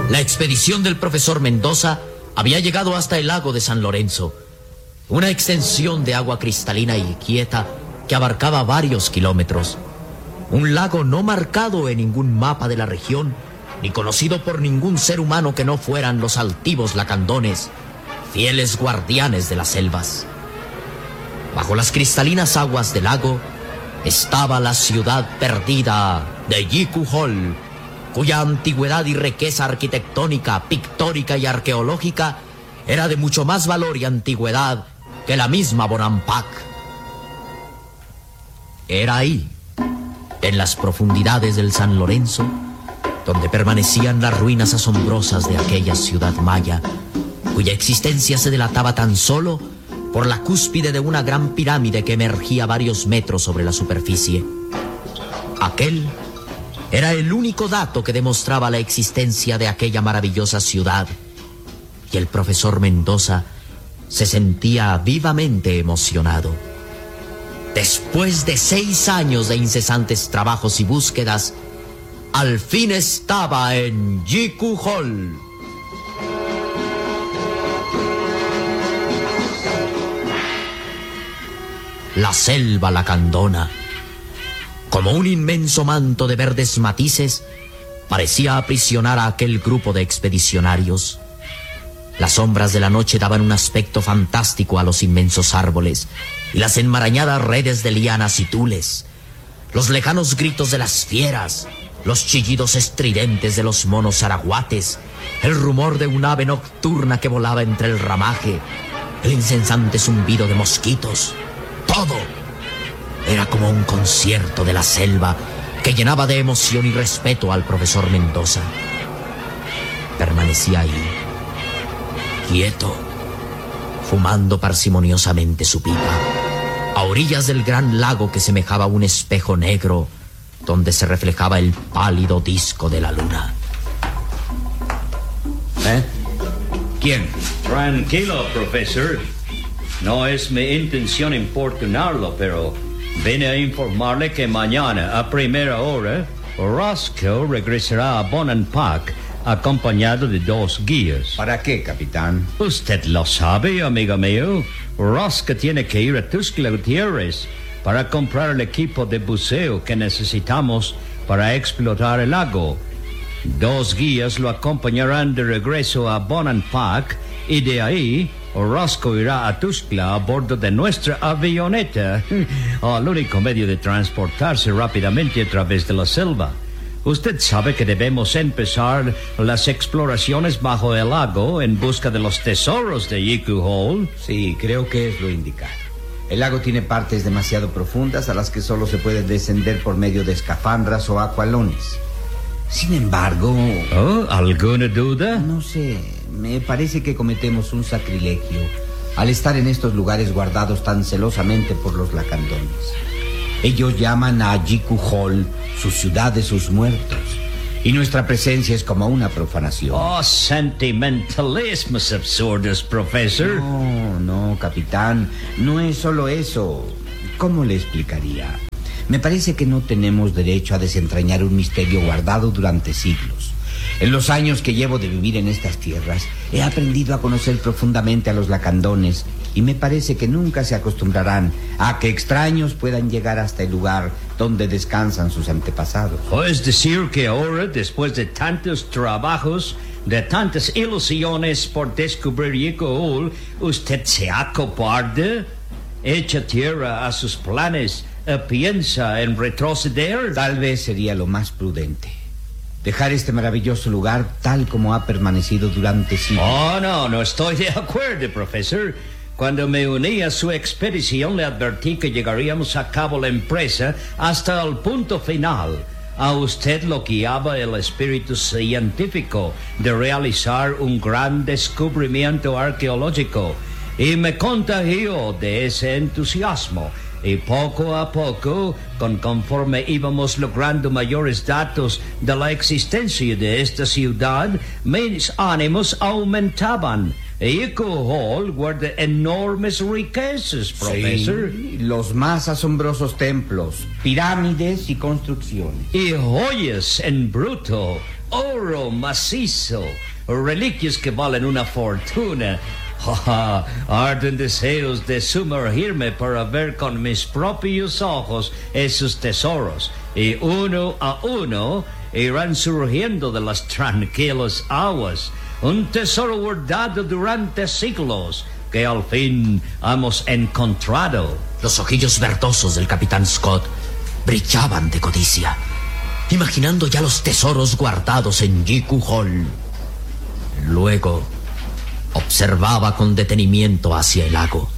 La expedición del profesor Mendoza había llegado hasta el lago de San Lorenzo, una extensión de agua cristalina y quieta que abarcaba varios kilómetros. Un lago no marcado en ningún mapa de la región, ni conocido por ningún ser humano que no fueran los altivos lacandones, fieles guardianes de las selvas. Bajo las cristalinas aguas del lago estaba la ciudad perdida de Yiku-Hol, cuya antigüedad y riqueza arquitectónica, pictórica y arqueológica era de mucho más valor y antigüedad que la misma Bonampak. Era ahí, en las profundidades del San Lorenzo, donde permanecían las ruinas asombrosas de aquella ciudad maya, cuya existencia se delataba tan solo por la cúspide de una gran pirámide que emergía varios metros sobre la superficie. Aquel era el único dato que demostraba la existencia de aquella maravillosa ciudad, y el profesor Mendoza se sentía vivamente emocionado. Después de 6 años de incesantes trabajos y búsquedas, al fin estaba en Yiku-Hol. La selva lacandona, como un inmenso manto de verdes matices, parecía aprisionar a aquel grupo de expedicionarios. Las sombras de la noche daban un aspecto fantástico a los inmensos árboles y las enmarañadas redes de lianas y tules, los lejanos gritos de las fieras, los chillidos estridentes de los monos araguates, el rumor de un ave nocturna que volaba entre el ramaje, el incesante zumbido de mosquitos. Todo era como un concierto de la selva que llenaba de emoción y respeto al profesor Mendoza. Permanecía ahí, quieto, fumando parsimoniosamente su pipa, a orillas del gran lago que semejaba un espejo negro donde se reflejaba el pálido disco de la luna. ¿Quién? Tranquilo, profesor. No es mi intención importunarlo, pero vine a informarle que mañana, a primera hora, Roscoe regresará a Bonampak acompañado de 2 guías. ¿Para qué, capitán? Usted lo sabe, amigo mío. Roscoe tiene que ir a Tuxtla Gutiérrez para comprar el equipo de buceo que necesitamos para explotar el lago. 2 guías lo acompañarán de regreso a Bonampak y de ahí Roscoe irá a Tuxtla a bordo de nuestra avioneta, el único medio de transportarse rápidamente a través de la selva. Usted sabe que debemos empezar las exploraciones bajo el lago en busca de los tesoros de Yiku-Hol. Sí, creo que es lo indicado. El lago tiene partes demasiado profundas a las que solo se puede descender por medio de escafandras o acualones. Sin embargo... ¿Oh? ¿Alguna duda? No sé, me parece que cometemos un sacrilegio al estar en estos lugares guardados tan celosamente por los lacandones. Ellos llaman a Yiku-Hol su ciudad de sus muertos, y nuestra presencia es como una profanación. Oh, sentimentalismos absurdos, profesor. No, capitán, no es solo eso. ¿Cómo le explicaría? Me parece que no tenemos derecho a desentrañar un misterio guardado durante siglos. En los años que llevo de vivir en estas tierras, he aprendido a conocer profundamente a los lacandones, y me parece que nunca se acostumbrarán a que extraños puedan llegar hasta el lugar donde descansan sus antepasados. Es decir, que ahora, después de tantos trabajos, de tantas ilusiones por descubrir Yiku-Hol, usted se acobarda, echa tierra a sus planes, piensa en retroceder. Tal vez sería lo más prudente. Dejar este maravilloso lugar tal como ha permanecido durante siglos. Oh, no estoy de acuerdo, profesor. Cuando me uní a su expedición, le advertí que llegaríamos a cabo la empresa hasta el punto final. A usted lo guiaba el espíritu científico de realizar un gran descubrimiento arqueológico, y me contagió de ese entusiasmo. Y poco a poco, conforme íbamos logrando mayores datos de la existencia de esta ciudad, mis ánimos aumentaban. Yiku-Hol guarda enormes riquezas, profesor. Sí, los más asombrosos templos, pirámides y construcciones. Y joyas en bruto. oro macizo, reliquias que valen una fortuna. Arden deseos de sumergirme para ver con mis propios ojos esos tesoros, y uno a uno irán surgiendo de las tranquilas aguas. Un tesoro guardado durante siglos que al fin hemos encontrado. Los ojillos verdosos del capitán Scott brillaban de codicia, imaginando ya los tesoros guardados en Jiku Hall. Luego observaba con detenimiento hacia el lago,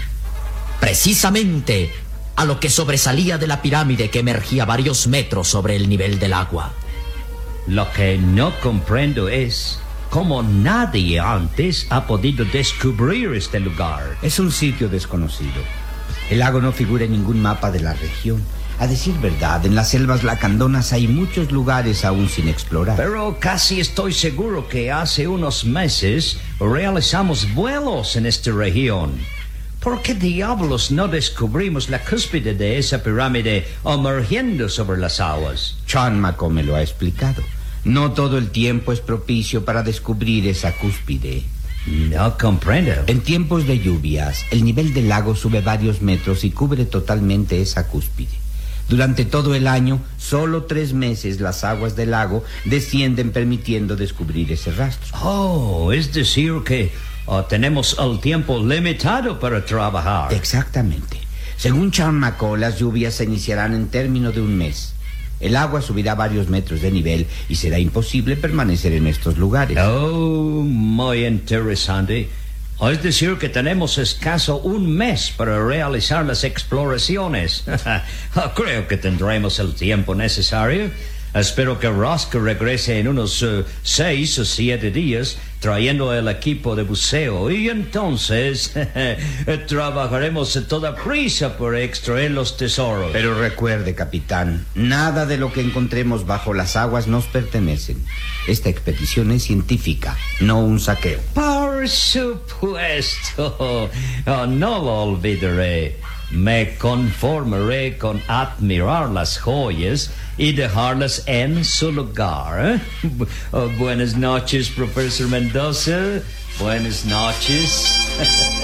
precisamente a lo que sobresalía de la pirámide que emergía varios metros sobre el nivel del agua. Lo que no comprendo es cómo nadie antes ha podido descubrir este lugar. Es un sitio desconocido. El lago no figura en ningún mapa de la región. A decir verdad, en las selvas lacandonas hay muchos lugares aún sin explorar. Pero casi estoy seguro que hace unos meses realizamos vuelos en esta región. ¿Por qué diablos no descubrimos la cúspide de esa pirámide emergiendo sobre las aguas? Chan Mako me lo ha explicado. No todo el tiempo es propicio para descubrir esa cúspide. No comprendo. En tiempos de lluvias, el nivel del lago sube varios metros y cubre totalmente esa cúspide. Durante todo el año, solo 3 meses las aguas del lago descienden permitiendo descubrir ese rastro. Oh, es decir que tenemos el tiempo limitado para trabajar. Exactamente. Según Chan Mako, las lluvias se iniciarán en término de 1 mes. El agua subirá varios metros de nivel y será imposible permanecer en estos lugares. Oh, muy interesante. Es decir que tenemos escaso 1 mes para realizar las exploraciones. Creo que tendremos el tiempo necesario. Espero que Roscoe regrese en unos 6 o 7 días trayendo el equipo de buceo y entonces trabajaremos a toda prisa por extraer los tesoros. Pero recuerde, capitán, nada de lo que encontremos bajo las aguas nos pertenecen. Esta expedición es científica, no un saqueo. Por supuesto. No lo olvidaré. Me conformaré con admirar las joyas y dejarlas en su lugar. Buenas noches, profesor Mendoza. Buenas noches.